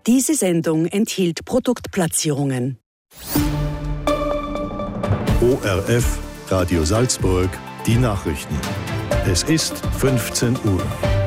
Diese Sendung enthielt Produktplatzierungen. ORF Radio Salzburg, die Nachrichten. Es ist 15 Uhr.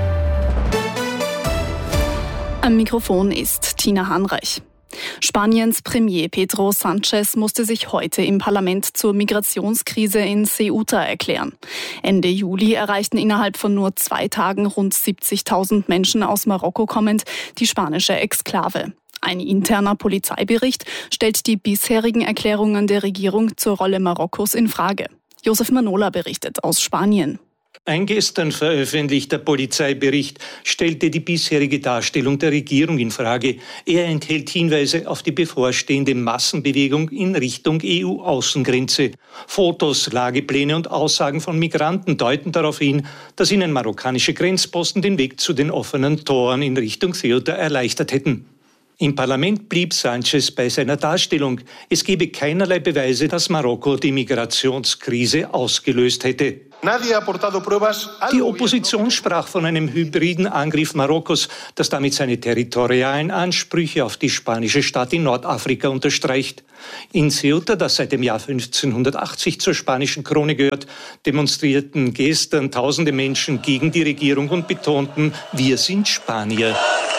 Am Mikrofon ist Tina Hanreich. Spaniens Premier Pedro Sánchez musste sich heute im Parlament zur Migrationskrise in Ceuta erklären. Ende Juli erreichten innerhalb von nur 2 Tagen rund 70.000 Menschen aus Marokko kommend die spanische Exklave. Ein interner Polizeibericht stellt die bisherigen Erklärungen der Regierung zur Rolle Marokkos in Frage. Josef Manola berichtet aus Spanien. Ein gestern veröffentlichter Polizeibericht stellte die bisherige Darstellung der Regierung in Frage. Er enthält Hinweise auf die bevorstehende Massenbewegung in Richtung EU-Außengrenze. Fotos, Lagepläne und Aussagen von Migranten deuten darauf hin, dass ihnen marokkanische Grenzposten den Weg zu den offenen Toren in Richtung Ceuta erleichtert hätten. Im Parlament blieb Sánchez bei seiner Darstellung. Es gebe keinerlei Beweise, dass Marokko die Migrationskrise ausgelöst hätte. Die Opposition sprach von einem hybriden Angriff Marokkos, das damit seine territorialen Ansprüche auf die spanische Stadt in Nordafrika unterstreicht. In Ceuta, das seit dem Jahr 1580 zur spanischen Krone gehört, demonstrierten gestern tausende Menschen gegen die Regierung und betonten, wir sind Spanier.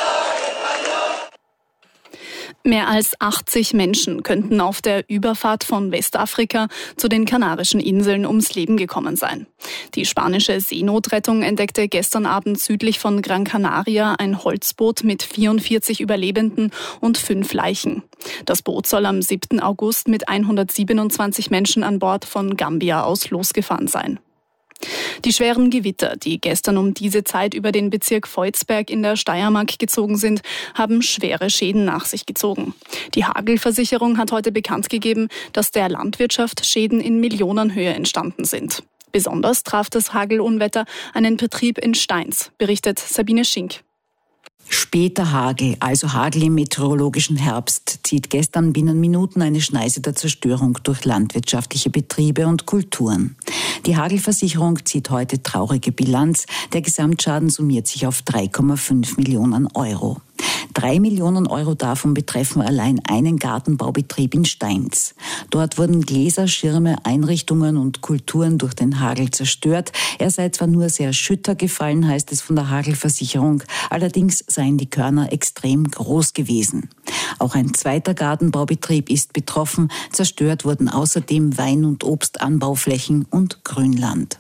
Mehr als 80 Menschen könnten auf der Überfahrt von Westafrika zu den Kanarischen Inseln ums Leben gekommen sein. Die spanische Seenotrettung entdeckte gestern Abend südlich von Gran Canaria ein Holzboot mit 44 Überlebenden und 5 Leichen. Das Boot soll am 7. August mit 127 Menschen an Bord von Gambia aus losgefahren sein. Die schweren Gewitter, die gestern um diese Zeit über den Bezirk Volzberg in der Steiermark gezogen sind, haben schwere Schäden nach sich gezogen. Die Hagelversicherung hat heute bekannt gegeben, dass der Landwirtschaft Schäden in Millionenhöhe entstanden sind. Besonders traf das Hagelunwetter einen Betrieb in Steins, berichtet Sabine Schink. Später Hagel, also Hagel im meteorologischen Herbst, zieht gestern binnen Minuten eine Schneise der Zerstörung durch landwirtschaftliche Betriebe und Kulturen. Die Hagelversicherung zieht heute traurige Bilanz. Der Gesamtschaden summiert sich auf 3,5 Millionen Euro. 3 Millionen Euro davon betreffen allein einen Gartenbaubetrieb in Steins. Dort wurden Gläser, Schirme, Einrichtungen und Kulturen durch den Hagel zerstört. Er sei zwar nur sehr Schütter gefallen, heißt es von der Hagelversicherung, allerdings seien die Körner extrem groß gewesen. Auch ein zweiter Gartenbaubetrieb ist betroffen. Zerstört wurden außerdem Wein- und Obstanbauflächen und Grünland.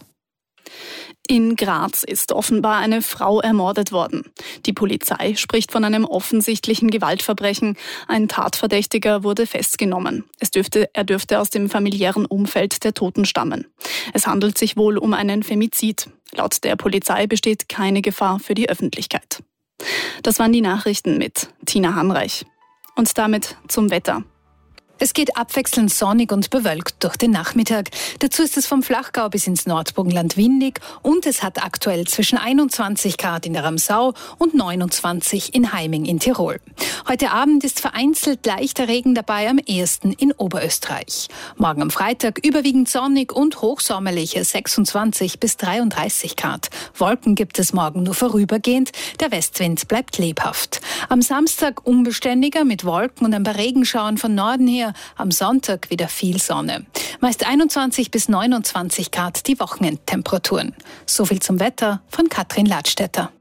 In Graz ist offenbar eine Frau ermordet worden. Die Polizei spricht von einem offensichtlichen Gewaltverbrechen. Ein Tatverdächtiger wurde festgenommen. Er dürfte aus dem familiären Umfeld der Toten stammen. Es handelt sich wohl um einen Femizid. Laut der Polizei besteht keine Gefahr für die Öffentlichkeit. Das waren die Nachrichten mit Tina Hanreich. Und damit zum Wetter. Es geht abwechselnd sonnig und bewölkt durch den Nachmittag. Dazu ist es vom Flachgau bis ins Nordburgenland windig und es hat aktuell zwischen 21 Grad in der Ramsau und 29 in Heiming in Tirol. Heute Abend ist vereinzelt leichter Regen dabei, am ehesten in Oberösterreich. Morgen am Freitag überwiegend sonnig und hochsommerliche 26 bis 33 Grad. Wolken gibt es morgen nur vorübergehend, der Westwind bleibt lebhaft. Am Samstag unbeständiger mit Wolken und ein paar Regenschauern von Norden her. Am Sonntag wieder viel Sonne. Meist 21 bis 29 Grad die Wochenendtemperaturen. So viel zum Wetter von Katrin Ladstätter.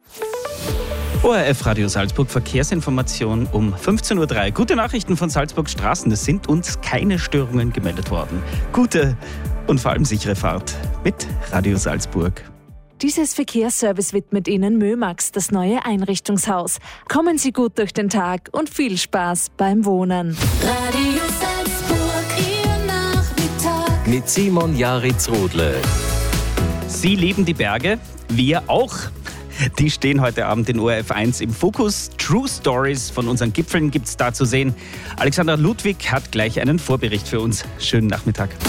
ORF Radio Salzburg Verkehrsinformation um 15.03 Uhr. Gute Nachrichten von Salzburg Straßen. Es sind uns keine Störungen gemeldet worden. Gute und vor allem sichere Fahrt mit Radio Salzburg. Dieses Verkehrsservice widmet Ihnen Mömax, das neue Einrichtungshaus. Kommen Sie gut durch den Tag und viel Spaß beim Wohnen. Radio Salzburg, Ihr Nachmittag. Mit Simon Jaritz-Rodle. Sie lieben die Berge, wir auch. Die stehen heute Abend in ORF 1 im Fokus. True Stories von unseren Gipfeln gibt's da zu sehen. Alexander Ludwig hat gleich einen Vorbericht für uns. Schönen Nachmittag.